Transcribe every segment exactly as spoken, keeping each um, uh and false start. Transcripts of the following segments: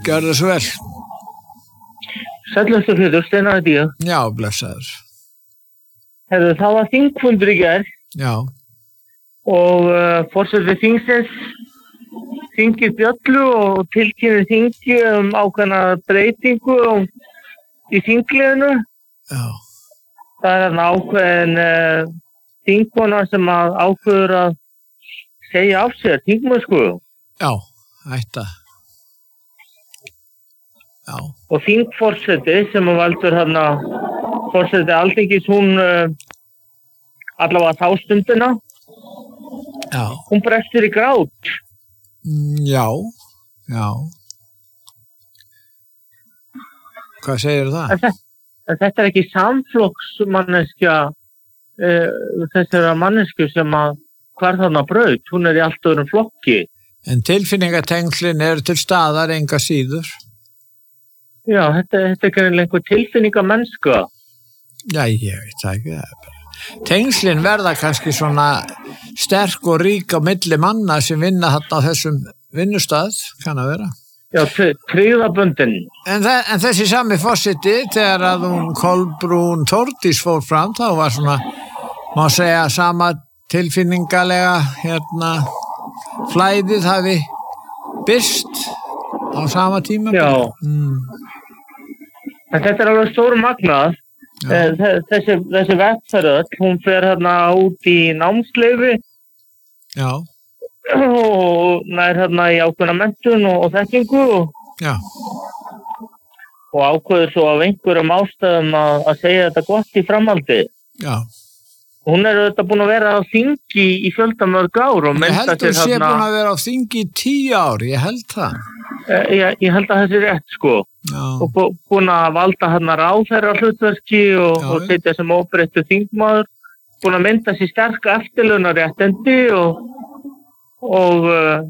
Gjörðu svo vel. Sæll Hlutur, Steinar heiti ég. Já, blessaður. Herðu, það var þingfundur í gær. Já. Og uh, forseti þingsins þingir bjöllu og tilkynir þingi um ákveðna breytingu um, í þingliðinu. Já. Það er hann ákveðin uh, þingkona sem að ákveður að segja af sér þingmennsku. Já, ætta. Já. Og þingforseti sem að valdur hann að forseti Alþingis, hún uh, allavega þá stundina. Já. Hún brestur í grát. Mm, já, já. Hvað segir það? En þetta, en þetta er ekki samflokksmanneskja uh, þessara mannesku sem að hvar þarna braut. Hún er í allt öðrum flokki. En tilfinningatengslin eru til staðar enga síður. Já, þetta, þetta er greinilega einhver tilfinningamennska. Já, ég veit það ekki það. Tengslin verða kannski svona sterk og rík á milli manna sem vinna þarna á þessum vinnustað, kann að vera. Já, tryggðaböndin. En, en þessi sami forseti, þegar að hún Kolbrún Þórdís fór fram, þá var svona, má segja, sama tilfinningalega hérna, flæðið hafi byrst á sama tíma. Já. Mm. En þetta er alveg stór magnað. Þessi, þessi vegferð, hún fer hérna út í námsleyfi. Já. Og nær hérna í ákveðna menntun og, og þekkingu. Já. Og ákveður svo af einhverjum ástæðum að, að segja þetta gott í framhaldi. Já. Hún er auðvitað búin að vera á þingi í fjöldamörg ár. Og ég held að hún sé búin að vera á þingi í tíu ár, ég held það. Ég, ég held að þessi er rétt, sko. Já. Og búin að valda hérna ráðherra hlutverki og, og setja sem óbreyttur þingmaður. Búin að mynda sér sterka eftirlaunaréttindi og og,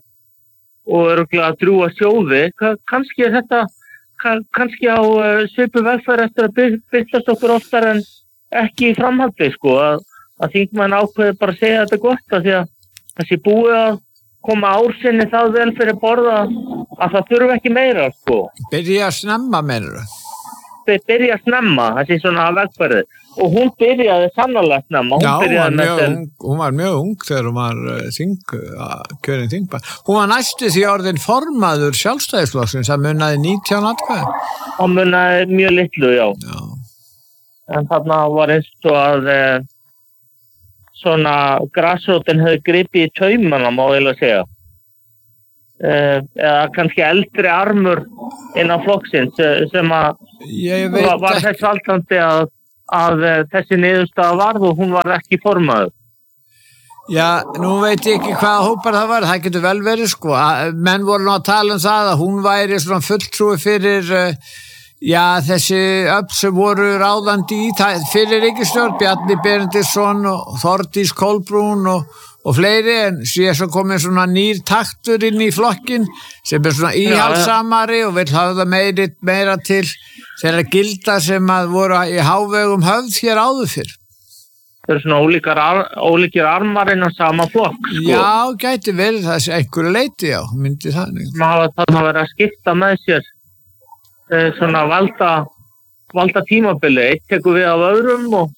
og örugglega að drúga sjóði. Kannski er þetta kannski á svipu vegferð eftir að byrtast okkur oftar en ekki í framhaldi, sko. Að, að þingmenn ákveði bara að segja þetta gott að því að þessi búið að koma ársinni það vel fyrir borða að það þurfi ekki meira, sko. Byrja að snemma meira. Byrja að snemma, þessi svona vegferði. Og hún byrjaði sannarlega snemma. Hún Já, hún var, mjög, sem... ung, hún var mjög ung þegar hún var uh, þing, uh, kjörin þingba. Hún var næstu því orðin formaður Sjálfstæðisflokksins að munnaði nítján atkvæði. Hún munnaði mjög litlu, já. Já. En þarna var eins og að uh, svona grasrótin hefði gripið í taumana, má ég að segja. Uh, eða kannski eldri armur innan flokksins uh, sem að var, var þess altandi að, að uh, þessi niðurstaða varð og hún var ekki formaður. Já, nú veit ég ekki hvaða hópar það var, það getur vel verið, sko. Menn voru nú að tala um það að hún væri svona fulltrúi fyrir uh, já, þessi öfl sem voru ráðandi í það, fyrir ríkisstjórn, Bjarni Benediktsson og Þórdís Kolbrún og, og fleiri, en síðan svo komið svona nýr taktur inn í flokkin sem er svona íhaldsamari og vil hafa það meiri, meira til þeirra gilda sem að voru í hávegum höfð hér áður fyrr. Það eru svona ólíkar ar, ólíkir armar innan sama flokk, sko. Já, gæti verið það einhverju leiti, já, myndi það. Maður hafa þarna verið að skipta með sér eh, svona valda, valda tímabili, eitt tekur við af öðrum og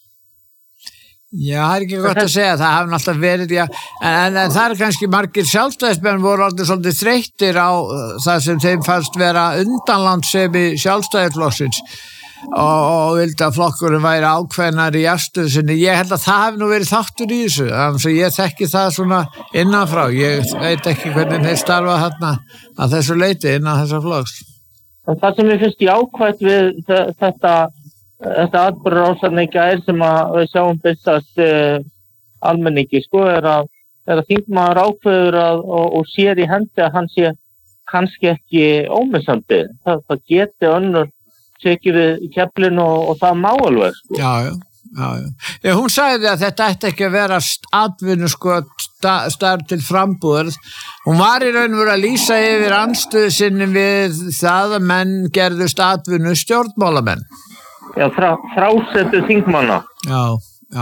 Já, það er ekki gott að segja, það hafði alltaf verið, já, en, en, en það er kannski margir sjálfstæðismenn voru alltaf svolítið þreyttir á það sem þeim fannst vera undanlandssemi sjálfstæðisflokksins og, og vildi að flokkurinn væri ákveðnar í afstöðu sinni. Ég held að það hefði nú verið þáttur í þessu, þannig að ég þekki það svona innanfrá, ég veit ekki hvernig þeir starfa þarna að þessu leiti innan þessa flokks. Það sem ég finnst jákvætt við þetta Þetta atburðarásanleika er sem að við sjáum byrstast uh, almenningi, sko, er að, er að þingmaður ákveður að, og, og sér í hendi að hann sé kannski ekki ómissandi. Það, það geti önnur tekið við keflin og, og það má alveg, sko. Já, já, já, já. Ég, hún sagði að þetta ætti ekki að vera atvinnu, sko, starf til frambúðar. Hún var í raun og veru að lýsa yfir andstöðu sinni við það að menn gerðust atvinnu stjórnmálamenn. Já, frá, frásettu þingmanna. Já, já, já.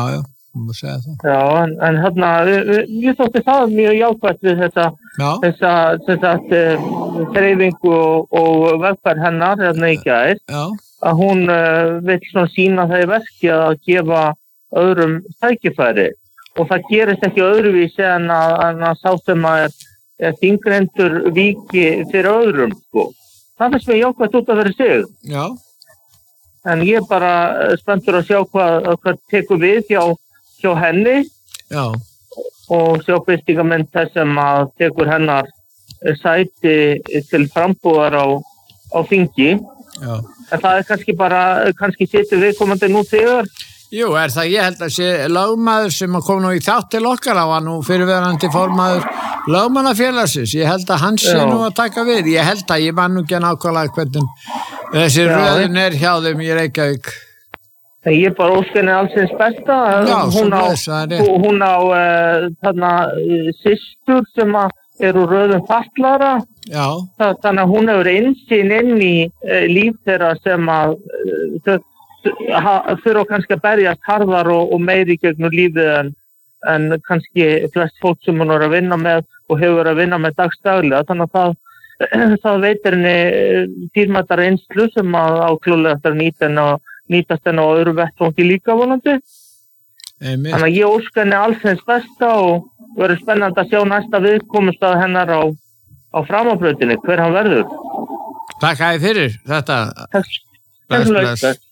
Má segja það. Já, en, en hérna, ég þótti það mjög jákvætt við þetta, Já. þessa, þessa þreifingu og, og vegferð hennar hérna í gær, Já. að hún uh, vill svona sína það í verki að gefa öðrum tækifæri og það gerist ekki öðruvísi en að, en að sá sem að er, er þingrendur viki fyrir öðrum, sko. Það finnst mér jákvætt út að vera sig. Já. En ég er bara spenntur að sjá hvað, hvað tekur við hjá hjá henni. Já. Og sjá birtingamynd þess sem að tekur hennar sæti til frambúðar á, á þingi. Já. En það er kannski bara, kannski situr viðkomandi nú þegar. Jú, er það, ég held að sé lögmaður sem kom nú í þátt til okkar á hann nú fyrirverandi formaður lögmannafélagsins. Ég held að hann sé Já. nú að taka við. Ég held að ég man nú ekki nákvæmlega hvernig þessi Já. röðin er hjá þeim í Reykjavík. Ég er bara óskenni allsins besta. Já, hún á, svoleiðis, það er rétt. hún á uh, þarna uh, systur sem að eru röðum fatlara. Já. Það, þannig að hún hefur innsýn inn í uh, líf þeirra sem að uh, þau þurfa kannski að berjast harðar og, og meiri gegnum lífið en, en kannski flest fólk sem hún er að vinna með og hefur að vinna með dagstaglega. Þannig að það, það veitir henni dýrmættar reynslu sem að áklúlega eftir að nýta henni og nýtast henni á öðru vettvangi líka vonandi. Einmitt. Þannig að ég óska henni alls hins besta og verður spennandi að sjá næsta viðkomustað hennar á, á framabrautinni, hver hann verður. Takk að þið fyrir þetta. Takk. Bless, bless.